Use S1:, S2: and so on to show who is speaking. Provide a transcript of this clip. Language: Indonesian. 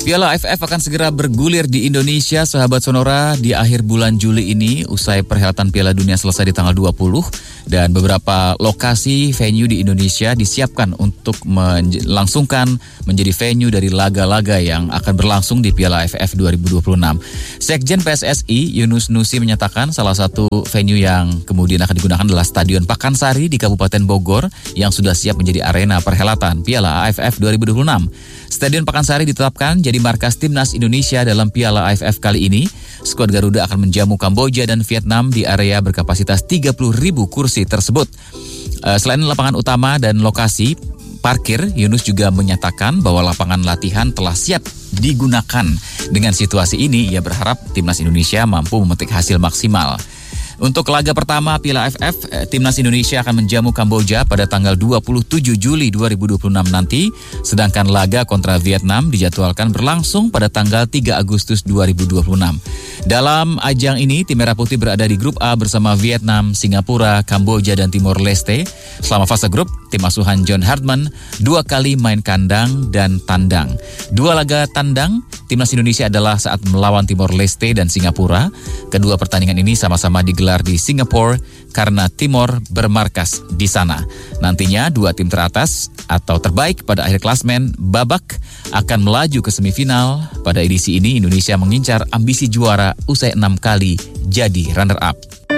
S1: Piala AFF akan segera bergulir di Indonesia, sahabat Sonora, di akhir bulan Juli ini usai perhelatan Piala Dunia selesai di tanggal 20 dan beberapa lokasi venue di Indonesia disiapkan untuk melangsungkan menjadi venue dari laga-laga yang akan berlangsung di Piala AFF 2026. Sekjen PSSI Yunus Nusi menyatakan salah satu venue yang kemudian akan digunakan adalah Stadion Pakansari di Kabupaten Bogor yang sudah siap menjadi arena perhelatan Piala AFF 2026. Stadion Pakansari ditetapkan jadi markas timnas Indonesia dalam Piala AFF kali ini. Skuad Garuda akan menjamu Kamboja dan Vietnam di area berkapasitas 30.000 kursi tersebut. Selain lapangan utama dan lokasi parkir, Yunus juga menyatakan bahwa lapangan latihan telah siap digunakan. Dengan situasi ini, ia berharap timnas Indonesia mampu memetik hasil maksimal. Untuk laga pertama Piala AFF, timnas Indonesia akan menjamu Kamboja pada tanggal 27 Juli 2026 nanti, sedangkan laga kontra Vietnam dijadwalkan berlangsung pada tanggal 3 Agustus 2026. Dalam ajang ini, tim Merah Putih berada di grup A bersama Vietnam, Singapura, Kamboja, dan Timor Leste. Selama fase grup, tim asuhan John Hartman 2 kali main kandang dan tandang. 2 laga tandang timnas Indonesia adalah saat melawan Timor Leste dan Singapura. Kedua pertandingan ini sama-sama digelar di Singapura karena Timor bermarkas di sana. Nantinya 2 tim teratas atau terbaik pada akhir klasmen babak akan melaju ke semifinal. Pada edisi ini Indonesia mengincar ambisi juara usai 6 kali jadi runner-up.